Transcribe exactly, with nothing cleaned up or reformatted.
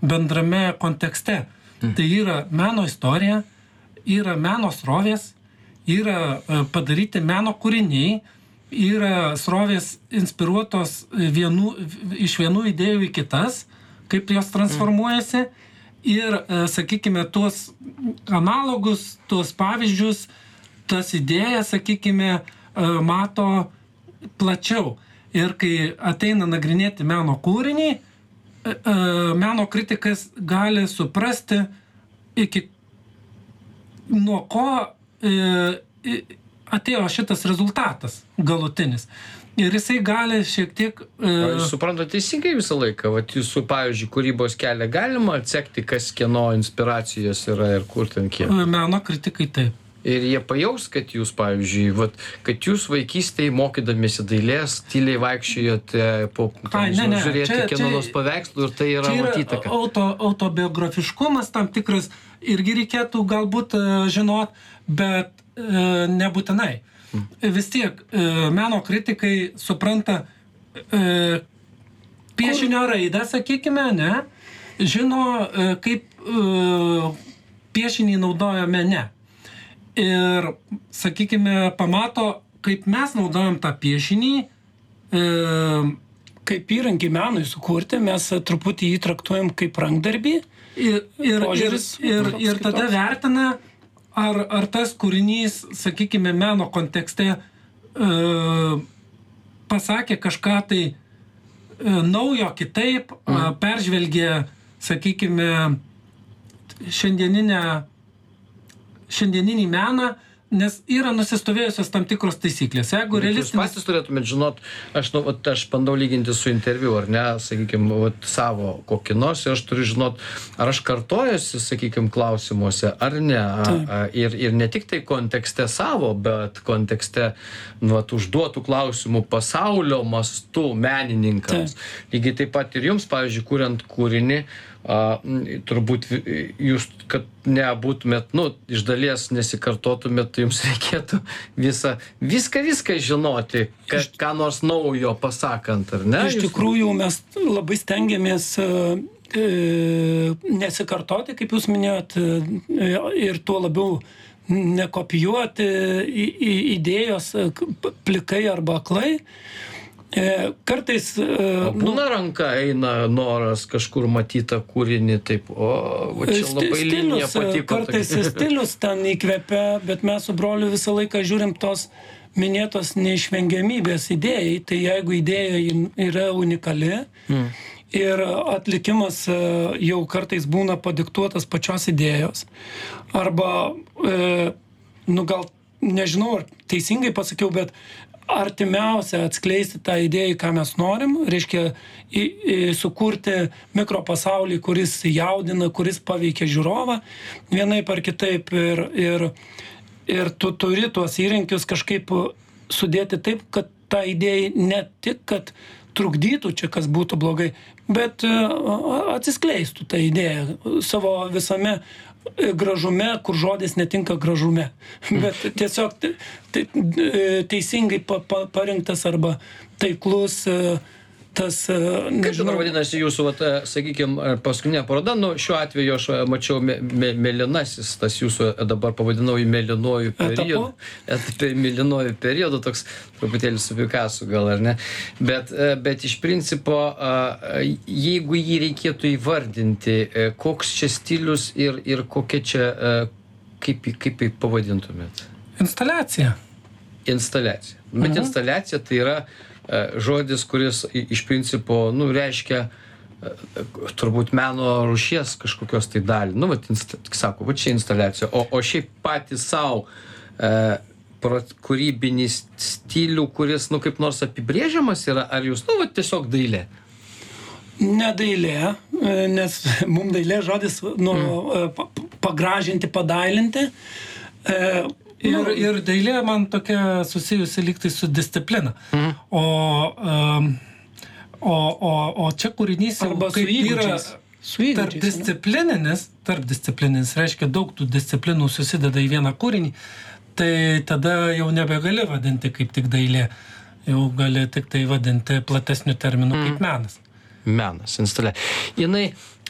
bendrame kontekste. Mm. Tai yra meno istorija, yra meno srovės, yra padaryti meno kūriniai, yra srovės inspiruotos vienų, iš vienų idėjų į kitas, kaip jos transformuojasi. Mm. Ir, sakykime, tuos analogus, tuos pavyzdžius, tas idėjas, sakykime, mato plačiau. Ir kai ateina nagrinėti meno kūrinį, meno kritikas gali suprasti, iki nuo ko atėjo šitas rezultatas galutinis. Ir jisai gali šiek tiek... Uh... Jūs suprantate teisingai visą laiką? Vat jūsų, pavyzdžiui, kūrybos kelią galima atsekti, kas kieno inspiracijos yra ir kur ten kiek? Meno kritikai taip. Ir jie pajaus, kad jūs, pavyzdžiui, vat, kad jūs vaikystėje mokydamiesi dailės, tyliai vaikščiojote po Ai, ne, ne. žiūrėti čia, kieno nors paveikslų ir tai yra, yra matyta. Kad... Auto, autobiografiškumas tam tikras irgi reikėtų galbūt žinot, bet e, nebūtinai. Hmm. Vis tiek e, meno kritikai supranta e, piešinio raidą, sakykime, ne? Žino, e, kaip e, piešinį naudoja mene. Ir, sakykime, pamato, kaip mes naudojam tą piešinį. E, kaip įrankį menui sukurti, mes truputį jį traktuojam kaip rankdarbį. Ir, ir, ir, ir, ir tada vertina, ar, ar tas kūrinys, sakykime, meno kontekste e, pasakė kažką tai e, naujo kitaip, mm. e, peržvelgė, sakykime, šiandieninę šiandieninį meną, nes yra nusistovėjusios tam tikros taisyklės. Jeigu realistinis... Jūs patys turėtumėt žinot, aš, nu, vat, aš bandau lyginti su interviu, ar ne, sakykime, vat, savo kokį nors, ir aš turiu žinot, ar aš kartojuosi, sakykime, klausimuose, ar ne. A, a, ir, ir ne tik tai kontekste savo, bet kontekste, nu, vat, užduotų klausimų pasaulio mastu menininkams. Taip. Lygiai taip pat ir jums, pavyzdžiui, kuriant kūrinį, a, turbūt jūs, kad nebūtumėt, nu, iš dalies nesikartotumėt, tai jums reikėtų visą, viską, viską žinoti, ka, ką nors naujo pasakant, ar ne? Iš tikrųjų, mes labai stengiamės e, nesikartoti, kaip jūs minėjot, e, ir tuo labiau nekopijuoti idėjos plikai arba aklai. E, kartais... E, būna nu, ranka eina noras kažkur matytą kūrinį, taip, o, o čia sti, labai linija patiko. Kartais stilius ten įkvepia, bet mes su broliu visą laiką žiūrim tos minėtos neišvengiamybės idėjai, tai jeigu idėja yra unikali mm. ir atlikimas jau kartais būna padiktuotas pačios idėjos, arba, e, nu gal, nežinau, ar teisingai pasakiau, bet artimiausia atskleisti tą idėją, ką mes norim, reiškia į, į, sukurti mikropasaulį, kuris jaudina, kuris paveikia žiūrovą vienaip ar kitaip, ir, ir, ir tu turi tuos įrankius kažkaip sudėti taip, kad ta idėja ne tik, kad trukdytų čia, kas būtų blogai, bet atsiskleistų tą idėją savo visame gražume, kur žodis netinka gražume. Bet tiesiog te, te, teisingai pa, pa, parinktas arba taiklus tas, nežinau... Kaip dabar vadinasi jūsų, vat, sakykime, paskutinė paroda, nu, šiuo atveju aš mačiau me, me, mėlynasis, tas jūsų dabar pavadinau į mėlynojų periodą. Etapu? Mėlynojų periodą, toks truputėlį su Pikasu gal, ar ne? Bet, bet iš principo, jeigu jį reikėtų įvardinti, koks čia stilius ir, ir kokia čia, kaip, kaip jį pavadintumėt? Instaliacija. Instaliacija. Bet mhm. instaliacija tai yra žodis, kuris iš principo, nu, reiškia turbūt meno rūšies kažkokios tai dalį. Nu, vat, insta, sako, va čia instaliacija. O, o šiaip patys savo e, kūrybinį stilių, kuris, nu, kaip nors apibrėžiamas yra, ar jūs, nu, va, tiesiog dailė? Ne dailė, nes mums dailė žodis, nu, mm. pagražinti, padailinti. E, Ir, ir dailė man tokia susijusi lygtai su disciplina. Mhm. O, um, o, o, o čia kūrinys arba su įgūdžiais. Tarp disciplininis, tarp disciplininis, reiškia daug tų disciplinų susideda į vieną kūrinį, tai tada jau nebegali vadinti kaip tik dailė, jau gali tik tai vadinti platesnių terminų mhm. kaip menas. Menas, instaliacija. Jinai,